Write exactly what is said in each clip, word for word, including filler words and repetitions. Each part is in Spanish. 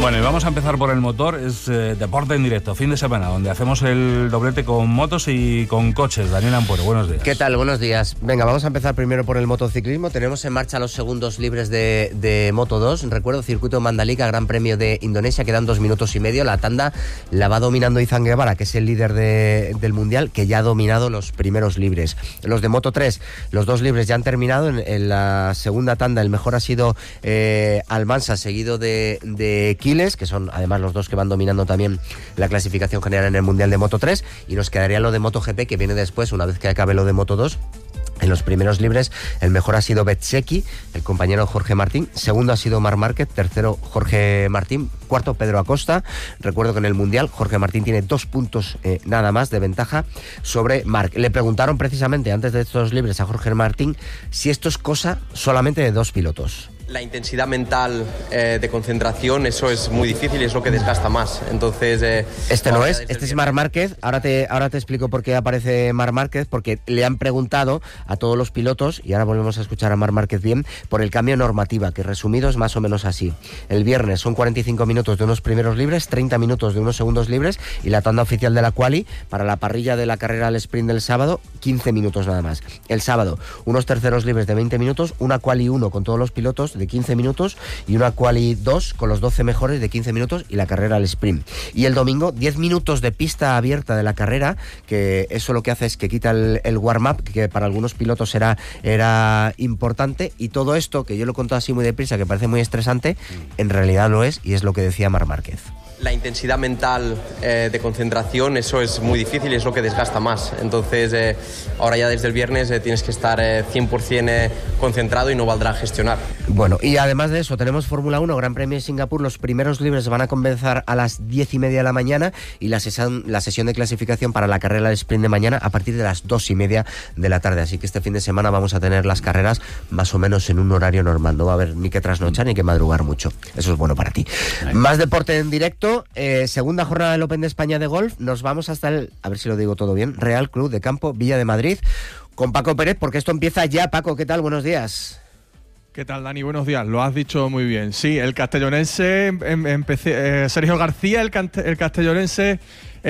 Bueno, y vamos a empezar por el motor. Es eh, deporte en directo, fin de semana, donde hacemos el doblete con motos y con coches. Daniel Ampuero, buenos días. ¿Qué tal? Buenos días. Venga, vamos a empezar primero por el motociclismo. Tenemos en marcha los segundos libres de, de Moto dos. Recuerdo, circuito Mandalika, Gran Premio de Indonesia. Quedan dos minutos y medio. La tanda la va dominando Izan Guevara, que es el líder de, del Mundial, que ya ha dominado los primeros libres. Los de Moto tres, los dos libres ya han terminado. En, en la segunda tanda el mejor ha sido eh, Almansa, seguido de, de Quiles, que son además los dos que van dominando también la clasificación general en el Mundial de Moto tres, y nos quedaría lo de MotoGP, que viene después, una vez que acabe lo de Moto dos. En los primeros libres, el mejor ha sido Bezzecchi, el compañero Jorge Martín. Segundo ha sido Marc Márquez. Tercero, Jorge Martín. Cuarto, Pedro Acosta. Recuerdo que en el Mundial, Jorge Martín tiene dos puntos eh, nada más de ventaja sobre Marc. Le preguntaron precisamente antes de estos libres a Jorge Martín si esto es cosa solamente de dos pilotos. La intensidad mental eh, de concentración, eso es muy difícil y es lo que desgasta más. Entonces, eh, este no es, este es Marc Márquez. Ahora te, ahora te explico por qué aparece Marc Márquez, porque le han preguntado a todos los pilotos, y ahora volvemos a escuchar a Marc Márquez bien, por el cambio de normativa, que resumido es más o menos así. El viernes son cuarenta y cinco minutos de unos primeros libres, treinta minutos de unos segundos libres, y la tanda oficial de la quali para la parrilla de la carrera al sprint del sábado, quince minutos nada más. El sábado, unos terceros libres de veinte minutos, una quali uno con todos los pilotos de quince minutos y una quali dos con los doce mejores de quince minutos y la carrera al sprint. Y el domingo, diez minutos de pista abierta de la carrera, que eso lo que hace es que quita el, el warm-up, que para algunos pilotos era, era importante, y todo esto, que yo lo he contado así muy deprisa, que parece muy estresante, en realidad lo es, y es lo que decía Marc Márquez. La intensidad mental eh, de concentración, eso es muy difícil y es lo que desgasta más. Entonces, eh, ahora ya desde el viernes eh, tienes que estar eh, cien por ciento eh, concentrado y no valdrá gestionar. Bueno, y además de eso, tenemos Fórmula uno, Gran Premio de Singapur. Los primeros libres van a comenzar a las diez y media de la mañana, y la sesión, la sesión de clasificación para la carrera del sprint de mañana a partir de las dos y media de la tarde. Así que este fin de semana vamos a tener las carreras más o menos en un horario normal. No va a haber ni que trasnochar ni que madrugar mucho. Eso es bueno para ti. Ahí. Más deporte en directo. Eh, segunda jornada del Open de España de golf. Nos vamos hasta el, a ver si lo digo todo bien, Real Club de Campo Villa de Madrid, con Paco Pérez, porque esto empieza ya. Paco, ¿qué tal? Buenos días. ¿Qué tal, Dani? Buenos días. Lo has dicho muy bien. Sí, el castellonense, em, empecé, eh, Sergio García, el, el castellonense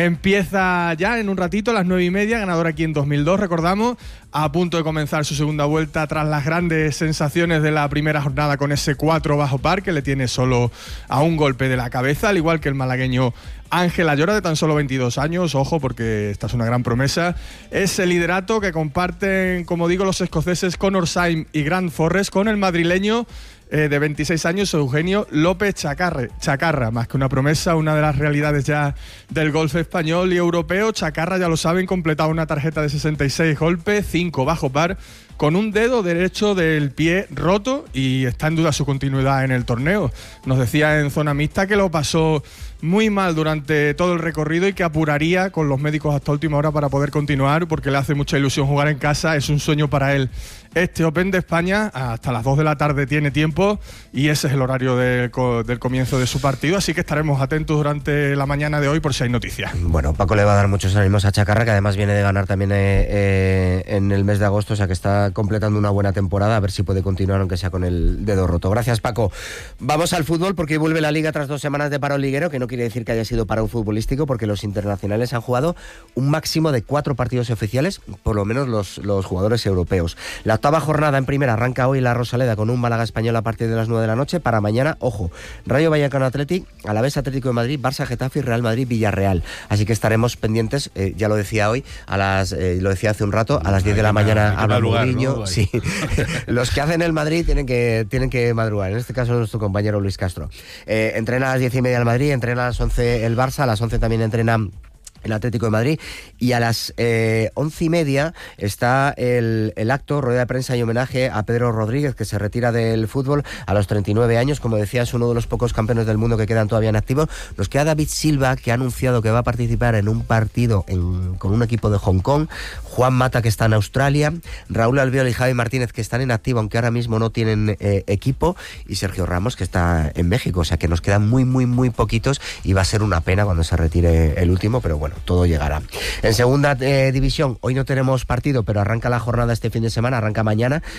empieza ya en un ratito, a las nueve y media, ganador aquí en dos mil dos, recordamos, a punto de comenzar su segunda vuelta tras las grandes sensaciones de la primera jornada con ese cuatro bajo par que le tiene solo a un golpe de la cabeza, al igual que el malagueño Ángel Ayora, de tan solo veintidós años, ojo, porque esta es una gran promesa. Ese liderato que comparten, como digo, los escoceses Conor Syme y Grant Forrest con el madrileño eh, de veintiséis años, Eugenio López Chacarre, Chacarra. Más que una promesa, una de las realidades ya del golf español y europeo. Chacarra, ya lo saben, completaba una tarjeta de sesenta y seis golpes, cinco bajo par, con un dedo derecho del pie roto, y está en duda su continuidad en el torneo. Nos decía en zona mixta que lo pasó muy mal durante todo el recorrido y que apuraría con los médicos hasta última hora para poder continuar, porque le hace mucha ilusión jugar en casa, es un sueño para él. Este Open de España hasta las dos de la tarde tiene tiempo, y ese es el horario de, del comienzo de su partido, así que estaremos atentos durante la mañana de hoy por si hay noticias. Bueno, Paco le va a dar muchos ánimos a Chacarra, que además viene de ganar también eh, eh, en el mes de agosto, o sea que está completando una buena temporada, a ver si puede continuar aunque sea con el dedo roto. Gracias, Paco. Vamos al fútbol, porque vuelve la Liga tras dos semanas de paro liguero, que no quiere decir que haya sido paro futbolístico, porque los internacionales han jugado un máximo de cuatro partidos oficiales, por lo menos los, los jugadores europeos. La octava jornada en primera arranca hoy la Rosaleda con un Málaga Español a partir de las nueve de la noche. Para mañana, ojo, Rayo Vallecano Athletic, Alavés Atlético de Madrid, Barça Getafe y Real Madrid Villarreal. Así que estaremos pendientes, eh, ya lo decía hoy, a las eh, lo decía hace un rato, a las diez de la mañana habla Mourinho. ¿No? Sí. Los que hacen el Madrid tienen que, tienen que madrugar, en este caso nuestro compañero Luis Castro. Eh, entrena a las diez y media el Madrid, entrena a las once el Barça, a las once también entrena el Atlético de Madrid, y a las eh, once y media está el, el acto, rueda de prensa y homenaje a Pedro Rodríguez, que se retira del fútbol a los treinta y nueve años. Como decía, es uno de los pocos campeones del mundo que quedan todavía en activo. Nos queda David Silva, que ha anunciado que va a participar en un partido en, con un equipo de Hong Kong, Juan Mata, que está en Australia, Raúl Albiol y Javi Martínez, que están en activo, aunque ahora mismo no tienen eh, equipo, y Sergio Ramos, que está en México. O sea que nos quedan muy, muy, muy poquitos, y va a ser una pena cuando se retire el último, pero bueno, todo llegará. En segunda eh, división, hoy no tenemos partido, pero arranca la jornada este fin de semana, arranca mañana,